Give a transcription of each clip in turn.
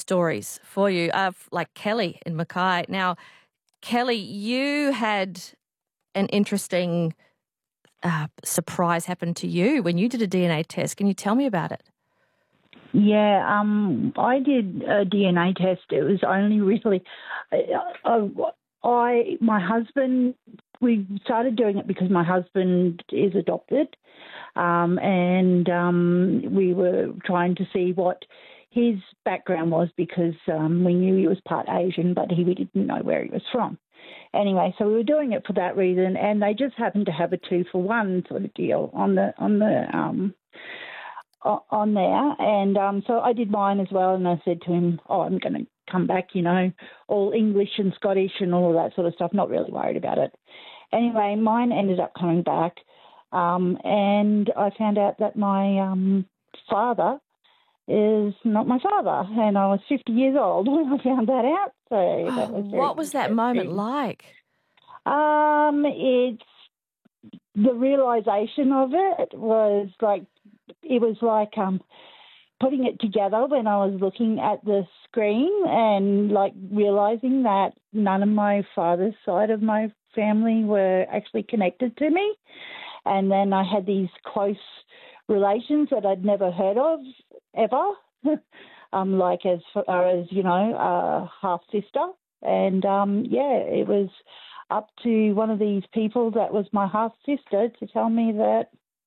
stories for you, like Kelly in Mackay. Now, Kelly, you had an interesting surprise happen to you when you did a DNA test. Can you tell me about it? Yeah, I did a DNA test. It was only really, my husband, we started doing it because my husband is adopted, and we were trying to see what his background was because we knew he was part Asian, but we didn't know where he was from. Anyway, so we were doing it for that reason, and they just happened to have a 2-for-1 sort of deal on there, and so I did mine as well, and I said to him, I'm going to come back, all English and Scottish and all of that sort of stuff, not really worried about it. Anyway, mine ended up coming back, and I found out that my father is not my father, and I was 50 years old when I found that out. So that was what was that moment like? It's the realisation of it was like putting it together when I was looking at the screen and like realising that none of my father's side of my family were actually connected to me, and then I had these close relations that I'd never heard of ever, like as far as, a half-sister. And, it was up to one of these people that was my half-sister to tell me that,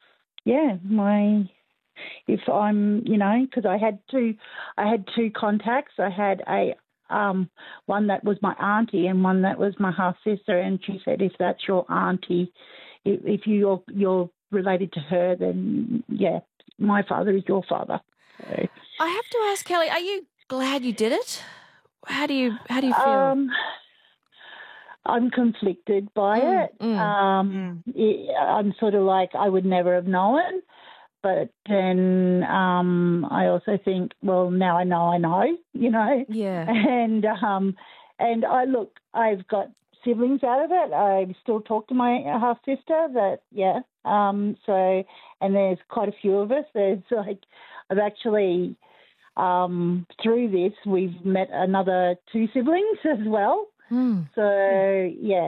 if I'm, because I had two contacts. I had a one that was my auntie and one that was my half-sister, and she said, if that's your auntie, if you're related to her, then, my father is your father. So, I have to ask, Kelly, are you glad you did it? How do you feel? I'm conflicted by it. I'm sort of like, I would never have known, but then I also think, well, now I know, Yeah. And I've got siblings out of it. I still talk to my half sister. So, and there's quite a few of us. I've actually through this we've met another 2 siblings as well. So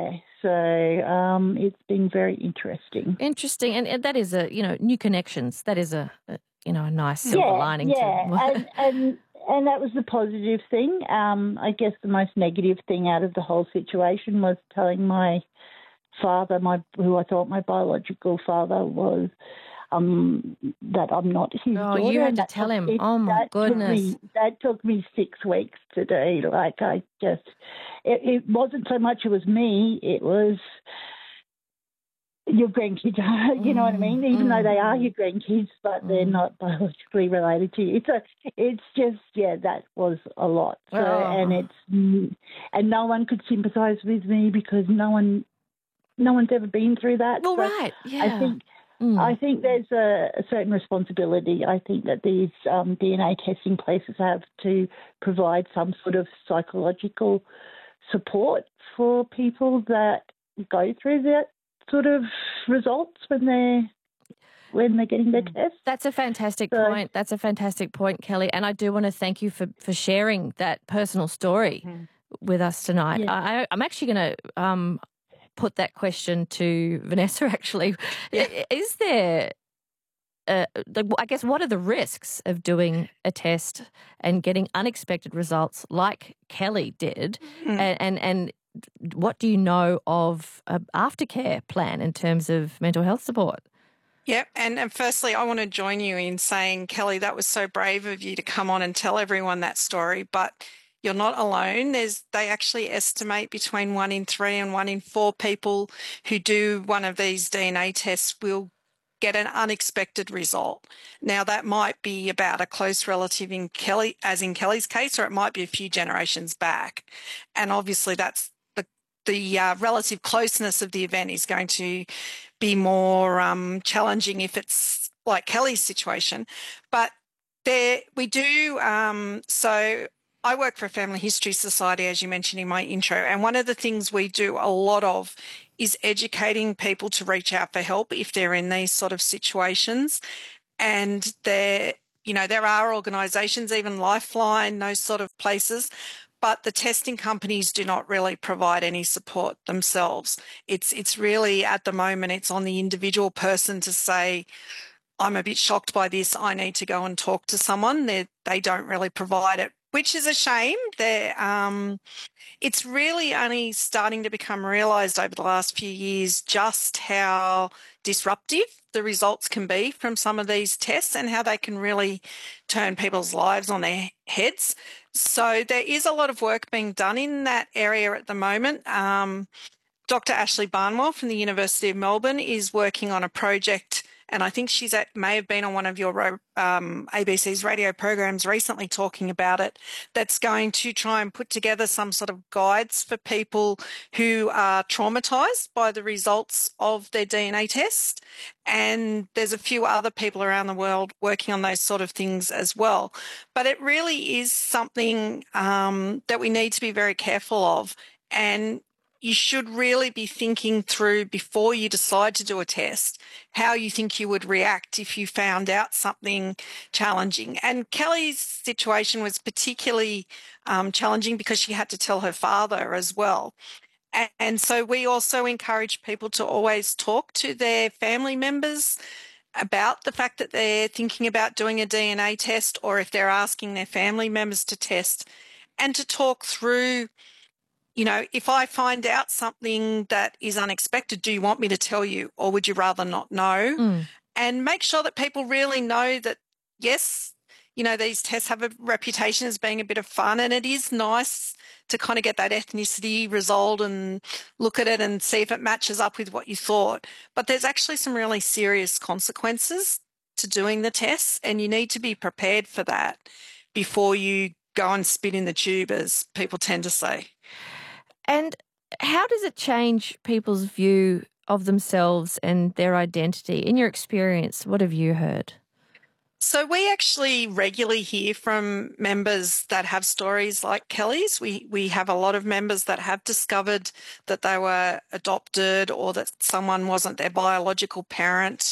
it's been very interesting. Interesting, and that is new connections. That is a nice silver lining. And that was the positive thing. I guess the most negative thing out of the whole situation was telling my father, who I thought my biological father was, that I'm not his daughter. Oh, you had to tell him. Oh, my goodness. That took me 6 weeks to do. Like, it wasn't so much it was me, it was your grandkids, you know what I mean? Even though they are your grandkids, but they're not biologically related to you. So it's just, that was a lot. So, and no one could sympathise with me because no one's ever been through that. Well, right, yeah. I think there's a certain responsibility. I think that these DNA testing places have to provide some sort of psychological support for people that go through that sort of results when they're getting their tests. That's a fantastic point. That's a fantastic point, Kelly. And I do want to thank you for sharing that personal story with us tonight. Yeah. I'm actually going to put that question to Vanessa, actually. Yeah. Is there, I guess, what are the risks of doing a test and getting unexpected results like Kelly did? And what do you know of an aftercare plan in terms of mental health support? Yep. And firstly, I want to join you in saying, Kelly, that was so brave of you to come on and tell everyone that story. But you're not alone. They actually estimate between 1 in 3 and 1 in 4 people who do one of these DNA tests will get an unexpected result. Now, that might be about a close relative in Kelly's case, or it might be a few generations back. And obviously that's the relative closeness of the event is going to be more challenging if it's like Kelly's situation. But we do, so I work for a Family History Society, as you mentioned in my intro, and one of the things we do a lot of is educating people to reach out for help if they're in these sort of situations. And there are organisations, even Lifeline, those sort of places, but the testing companies do not really provide any support themselves. It's really, at the moment, it's on the individual person to say, I'm a bit shocked by this, I need to go and talk to someone. They don't really provide it, which is a shame. It's really only starting to become realised over the last few years just how disruptive the results can be from some of these tests and how they can really turn people's lives on their heads. So there is a lot of work being done in that area at the moment. Dr. Ashley Barnwell from the University of Melbourne is working on a project, and I think may have been on one of your ABC's radio programs recently talking about it, that's going to try and put together some sort of guides for people who are traumatised by the results of their DNA test. And there's a few other people around the world working on those sort of things as well. But it really is something that we need to be very careful of. And you should really be thinking through, before you decide to do a test, how you think you would react if you found out something challenging. And Kelly's situation was particularly challenging because she had to tell her father as well. And so we also encourage people to always talk to their family members about the fact that they're thinking about doing a DNA test, or if they're asking their family members to test, and to talk through, if I find out something that is unexpected, do you want me to tell you, or would you rather not know? And make sure that people really know that, yes, these tests have a reputation as being a bit of fun, and it is nice to kind of get that ethnicity result and look at it and see if it matches up with what you thought. But there's actually some really serious consequences to doing the tests, and you need to be prepared for that before you go and spit in the tube, as people tend to say. And how does it change people's view of themselves and their identity? In your experience, what have you heard? So we actually regularly hear from members that have stories like Kelly's. We have a lot of members that have discovered that they were adopted, or that someone wasn't their biological parent.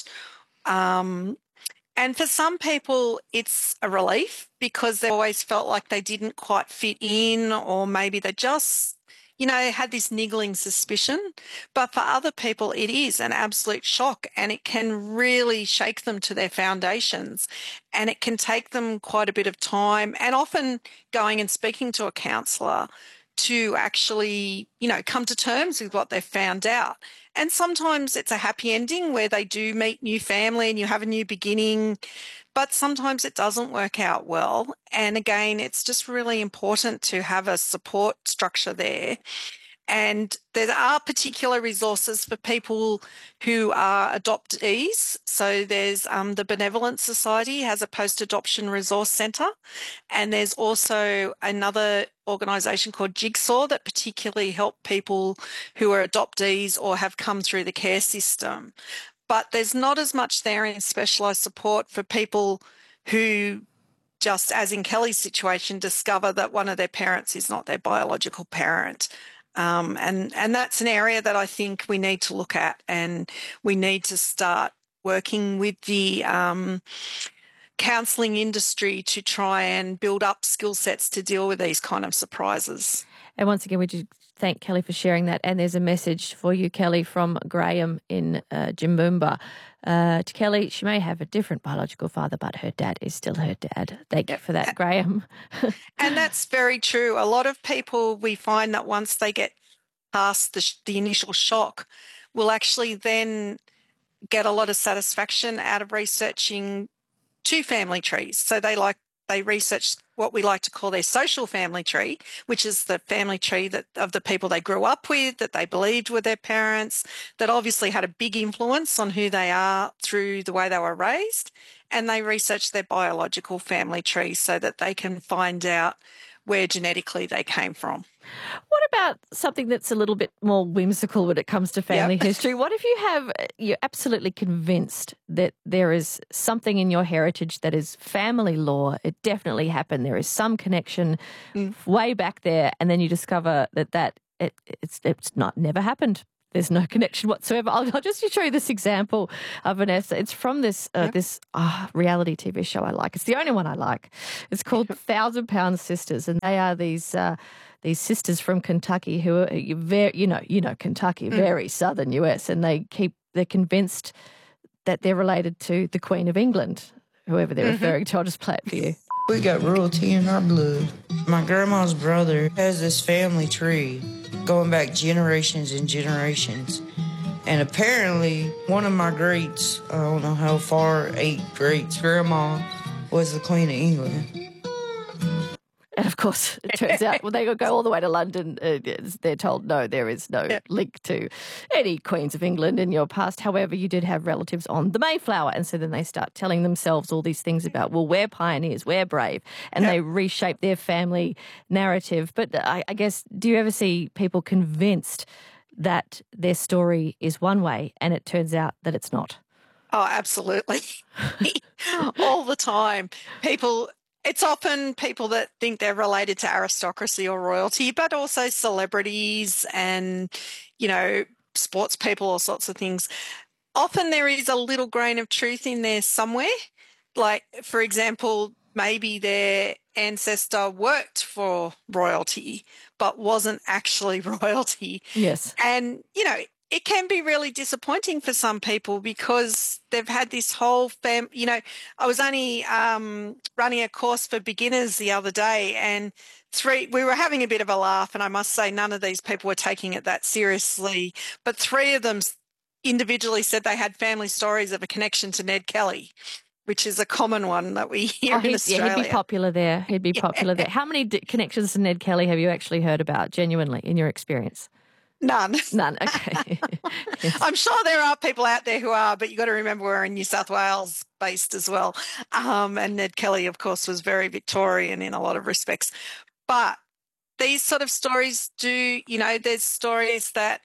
And for some people, it's a relief because they always felt like they didn't quite fit in, or maybe they just had this niggling suspicion. But for other people, it is an absolute shock, and it can really shake them to their foundations. And it can take them quite a bit of time, and often going and speaking to a counsellor to actually, come to terms with what they've found out. And sometimes it's a happy ending where they do meet new family and you have a new beginning. But sometimes it doesn't work out well. And again, it's just really important to have a support structure there. And there are particular resources for people who are adoptees. So there's the Benevolent Society has a post-adoption resource centre. And there's also another organisation called Jigsaw that particularly help people who are adoptees or have come through the care system. But there's not as much there in specialised support for people who, just as in Kelly's situation, discover that one of their parents is not their biological parent. And that's an area that I think we need to look at, and we need to start working with the counselling industry to try and build up skill sets to deal with these kind of surprises. And once again, we do thank Kelly for sharing that. And there's a message for you, Kelly, from Graham in Jimboomba. To Kelly, she may have a different biological father, but her dad is still her dad. Thank you for that, Graham. And that's very true. A lot of people, we find that once they get past the initial shock, will actually then get a lot of satisfaction out of researching two family trees. So they research what we like to call their social family tree, which is the family tree of the people they grew up with, that they believed were their parents, that obviously had a big influence on who they are through the way they were raised. And they research their biological family tree so that they can find out where genetically they came from. What about something that's a little bit more whimsical when it comes to family history? What if you're absolutely convinced that there is something in your heritage that is family law? It definitely happened. There is some connection way back there, and then you discover that it's never happened. there's no connection whatsoever. I'll just show you this example, Vanessa. It's from this reality TV show I like. It's the only one I like. It's called 1,000 Pound Sisters, and they are these sisters from Kentucky who are very, Kentucky, very southern US, and they're convinced that they're related to the Queen of England, whoever they're referring to. I'll just play it for you. We got royalty in our blood. My grandma's brother has this family tree going back generations and generations. And apparently, one of my greats, I don't know how far, 8 greats, grandma was the Queen of England. And of course, it turns out when they go all the way to London, they're told, no, there is no link to any Queens of England in your past. However, you did have relatives on the Mayflower. And so then they start telling themselves all these things about, well, we're pioneers, we're brave. And they reshape their family narrative. But I guess, do you ever see people convinced that their story is one way and it turns out that it's not? Oh, absolutely. All the time. It's often people that think they're related to aristocracy or royalty, but also celebrities and, sports people, all sorts of things. Often there is a little grain of truth in there somewhere. Like, for example, maybe their ancestor worked for royalty, but wasn't actually royalty. Yes. And, it can be really disappointing for some people because they've had this whole I was only running a course for beginners the other day, and we were having a bit of a laugh, and I must say none of these people were taking it that seriously, but 3 of them individually said they had family stories of a connection to Ned Kelly, which is a common one that we hear in Australia. Yeah, he'd be popular there. Popular there. How many connections to Ned Kelly have you actually heard about, genuinely, in your experience? None. Okay. Yes. I'm sure there are people out there who are, but you've got to remember we're in New South Wales based as well. And Ned Kelly, of course, was very Victorian in a lot of respects. But these sort of stories there's stories that,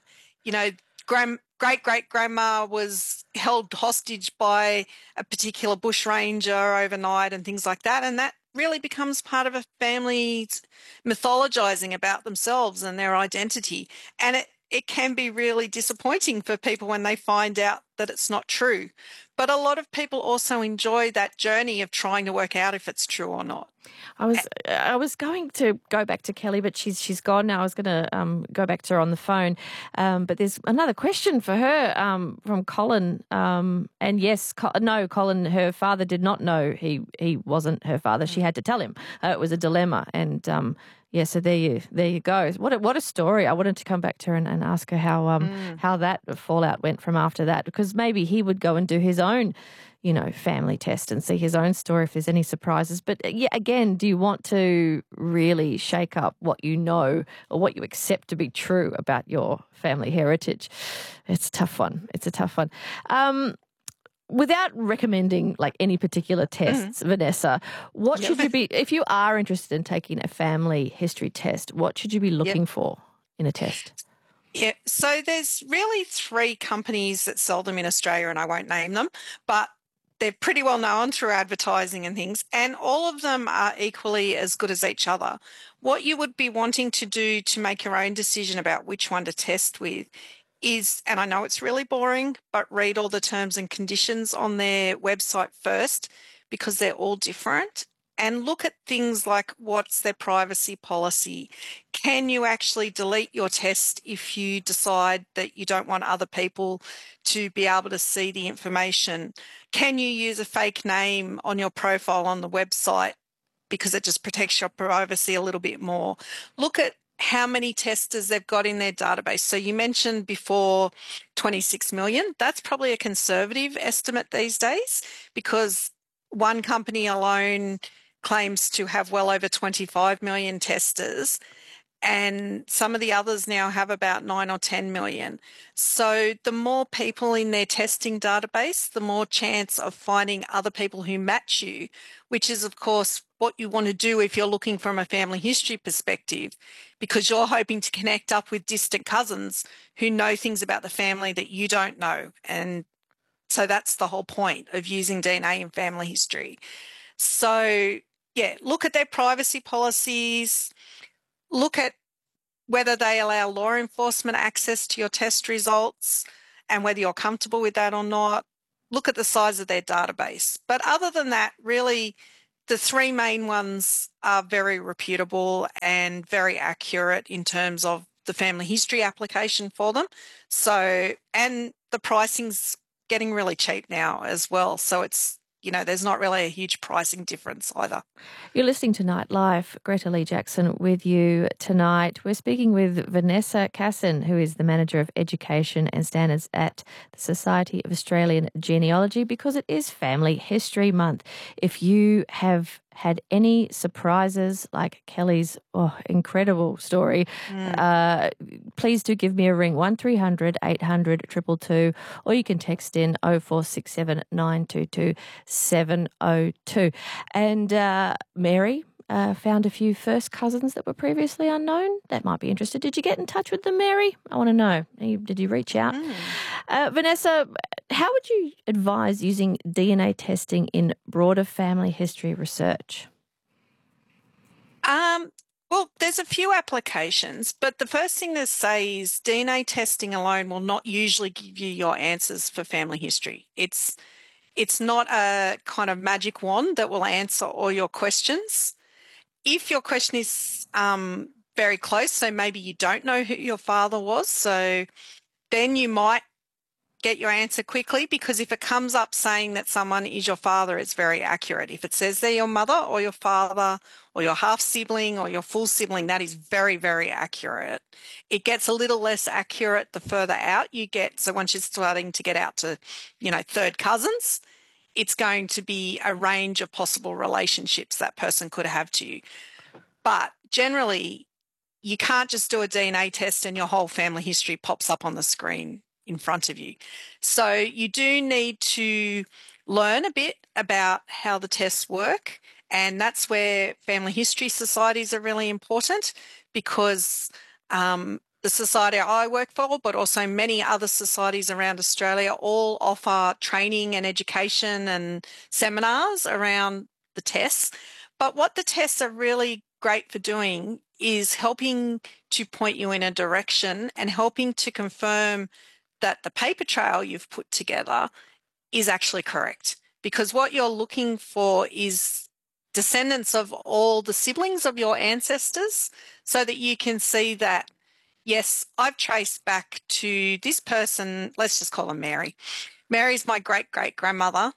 great-great-grandma was held hostage by a particular bushranger overnight and things like that. And that really becomes part of a family's mythologizing about themselves and their identity. And it can be really disappointing for people when they find out that it's not true. But a lot of people also enjoy that journey of trying to work out if it's true or not. I was going to go back to Kelly, but she's gone now. I was going to go back to her on the phone. But there's another question for her from Colin. And yes, Colin, her father did not know he wasn't her father. She had to tell him. It was a dilemma. And so there you go. What a story. I wanted to come back to her and ask her how that fallout went from after that, because maybe he would go and do his own family test and see his own story if there's any surprises. But again, do you want to really shake up what you know or what you accept to be true about your family heritage? It's a tough one. Without recommending any particular tests, Vanessa, what should you be, if you are interested in taking a family history test, what should you be looking for in a test? Yeah, so there's really 3 companies that sell them in Australia, and I won't name them, but they're pretty well known through advertising and things, and all of them are equally as good as each other. What you would be wanting to do to make your own decision about which one to test with is, and I know it's really boring, but read all the terms and conditions on their website first, because they're all different. And look at things like, what's their privacy policy? Can you actually delete your test if you decide that you don't want other people to be able to see the information? Can you use a fake name on your profile on the website because it just protects your privacy a little bit more? Look at how many testers they've got in their database. So you mentioned before 26 million. That's probably a conservative estimate these days, because one company alone claims to have well over 25 million testers, and some of the others now have about 9 or 10 million. So the more people in their testing database, the more chance of finding other people who match you, which is, of course, what you want to do if you're looking from a family history perspective, because you're hoping to connect up with distant cousins who know things about the family that you don't know. And so that's the whole point of using DNA in family history. So, look at their privacy policies, look at whether they allow law enforcement access to your test results and whether you're comfortable with that or not. Look at the size of their database. But other than that, really, the three main ones are very reputable and very accurate in terms of the family history application for them. So, and the pricing's getting really cheap now as well. So it's, there's not really a huge pricing difference either. You're listening to Nightlife. Greta Lee Jackson with you tonight. We're speaking with Vanessa Casson, who is the Manager of Education and Standards at the Society of Australian Genealogy, because it is Family History Month. If you have had any surprises like Kelly's incredible story, please do give me a ring, 1300 800 222, or you can text in 0467 922 702. And Mary found a few first cousins that were previously unknown. That might be interested. Did you get in touch with them, Mary? I want to know. Did you reach out? Vanessa, how would you advise using DNA testing in broader family history research? Well, there's a few applications, but the first thing to say is DNA testing alone will not usually give you your answers for family history. It's not a kind of magic wand that will answer all your questions. If your question is very close, so maybe you don't know who your father was, so then you might get your answer quickly, because if it comes up saying that someone is your father, it's very accurate. If it says they're your mother or your father or your half sibling or your full sibling, that is very, very accurate. It gets a little less accurate the further out you get. So once you're starting to get out to, third cousins, it's going to be a range of possible relationships that person could have to you. But generally, you can't just do a DNA test and your whole family history pops up on the screen in front of you. So you do need to learn a bit about how the tests work, and that's where family history societies are really important, because the society I work for, but also many other societies around Australia, all offer training and education and seminars around the tests. But what the tests are really great for doing is helping to point you in a direction and helping to confirm that the paper trail you've put together is actually correct. Because what you're looking for is descendants of all the siblings of your ancestors, so that you can see that, yes, I've traced back to this person, let's just call her Mary. Mary's my great-great-grandmother,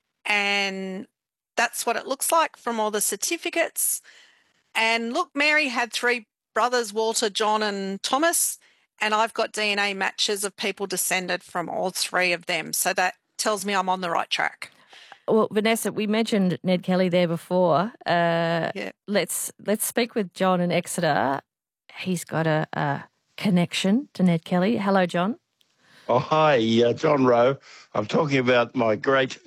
and that's what it looks like from all the certificates. And look, Mary had 3 brothers, Walter, John and Thomas, and I've got DNA matches of people descended from all 3 of them. So that tells me I'm on the right track. Well, Vanessa, we mentioned Ned Kelly there before. Let's speak with John in Exeter. He's got a connection to Ned Kelly. Hello, John. Oh, hi, John Rowe. I'm talking about my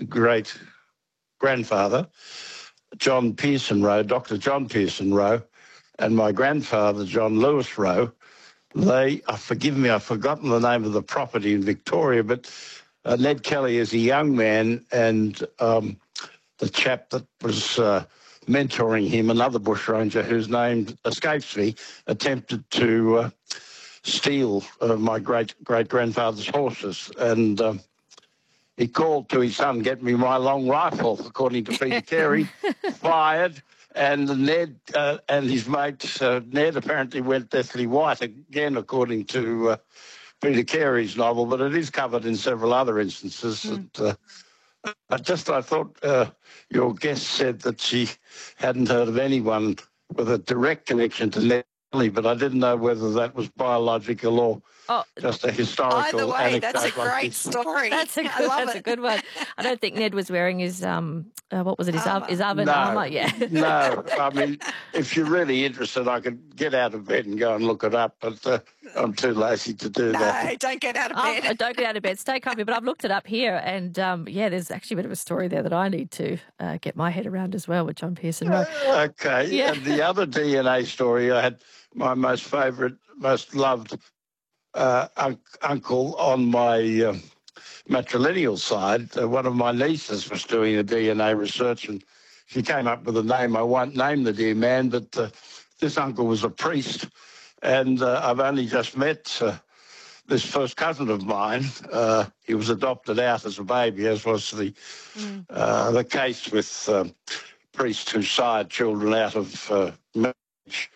great-great-grandfather, John Pearson Rowe, Dr. John Pearson Rowe, and my grandfather, John Lewis Rowe. Forgive me, I've forgotten the name of the property in Victoria, but Ned Kelly is a young man, and the chap that was mentoring him, another bushranger whose name escapes me, attempted to steal my great-great-grandfather's horses. And he called to his son, "Get me my long rifle," according to Peter Carey, fired. And Ned and his mate, Ned, apparently went deathly white, again, according to Peter Carey's novel, but it is covered in several other instances. I thought your guest said that she hadn't heard of anyone with a direct connection to Ned Kelly, but I didn't know whether that was biological or just a historical anecdote. Either way, that's a great story. That's a good one. I don't think Ned was wearing his his oven armour. Yeah. No, I mean, if you're really interested, I could get out of bed and go and look it up, but I'm too lazy to do that. No, don't get out of bed. Don't get out of bed. Stay comfy. But I've looked it up here, and there's actually a bit of a story there that I need to get my head around as well with John Pearson Rowe. Okay. Yeah. And the other DNA story, I had my most favourite, most loved uncle on my matrilineal side. One of my nieces was doing the DNA research, and she came up with a name. I won't name the dear man, but this uncle was a priest And I've only just met this first cousin of mine. He was adopted out as a baby, as was the case with priests who sired children out of marriage.